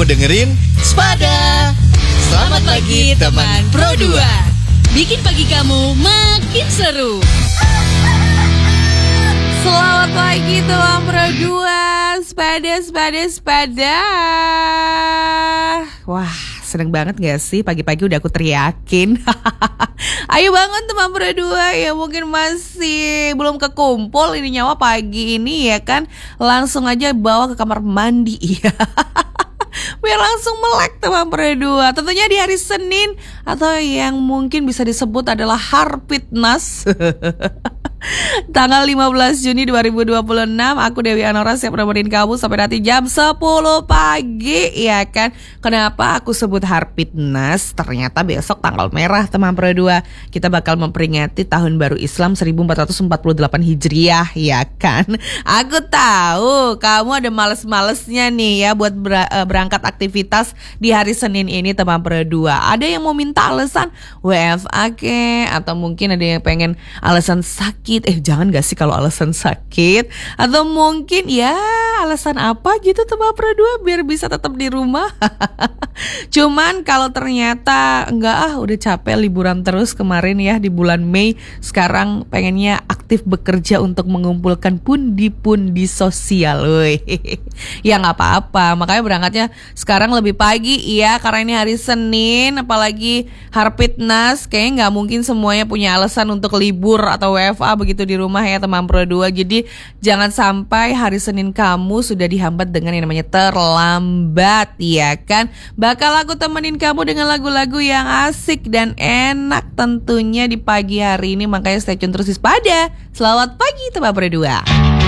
kamu dengerin Spada. Selamat pagi teman Pro 2. Bikin pagi kamu makin seru. Selamat pagi teman Pro 2. Spada. Wah, seneng banget gak sih pagi-pagi udah aku teriakin. Ayo bangun teman Pro 2 ya, mungkin masih belum kekumpul ini nyawa pagi ini ya kan. Langsung aja bawa ke kamar mandi ya. Biar langsung melek teman Pro 2. Tentunya di hari Senin atau yang mungkin bisa disebut adalah Harpitnas. Tanggal 15 Juni 2026. Aku Dewi Anora siap nemenin kamu sampai nanti jam 10 pagi ya kan. Kenapa aku sebut Harpitnas? Ternyata besok tanggal merah teman Pro 2. Kita bakal memperingati tahun baru Islam 1448 Hijriah ya kan. Aku tahu kamu ada males-malesnya nih ya buat berangkat aktivitas di hari Senin ini teman Pro 2. Ada yang mau minta alasan WFA ke, atau mungkin ada yang pengen alasan sakit. Jangan gak sih kalau alasan sakit, atau mungkin ya alasan apa gitu teman Pro 2 biar bisa tetap di rumah. Cuman kalau ternyata enggak, udah capek liburan terus kemarin ya di bulan Mei, sekarang pengennya aktif bekerja untuk mengumpulkan pundi-pundi sosial. Ya gak apa-apa, makanya berangkatnya sekarang lebih pagi ya, karena ini hari Senin, apalagi Harpitnas, kayaknya gak mungkin semuanya punya alasan untuk libur atau WFA begitu di rumah ya teman Pro 2. Jadi jangan sampai hari Senin kamu sudah dihambat dengan yang namanya terlambat ya kan. Bakal aku temenin kamu dengan lagu-lagu yang asik dan enak tentunya di pagi hari ini. Makanya stay tune terus di Spada. Selamat pagi teman Pro 2.